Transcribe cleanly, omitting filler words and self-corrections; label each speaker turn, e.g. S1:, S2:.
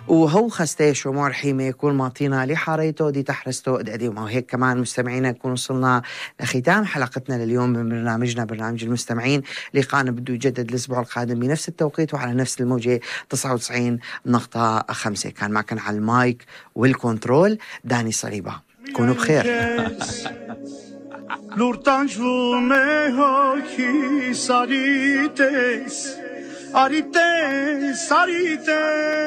S1: وهو خستيش ومور حيمة يكون معطينا لحاريته دي تحرسته قديمة. وهيك كمان مستمعينا نكون وصلنا لختام حلقتنا لليوم من برنامجنا برنامج المستمعين. لقاءنا بده يجدد الأسبوع القادم بنفس التوقيت وعلى نفس الموجة 99.5. كان معكم على المايك والكنترول داني صليبة. كونوا بخير.
S2: L'urtanjum e hochi sarites, arites, arites.